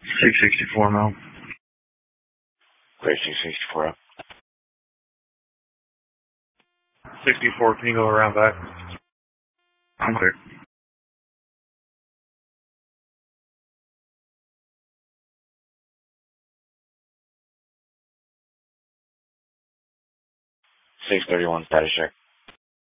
664 now. Great, 664 up. 64, can you go around back? I'm clear. Six 31 status check.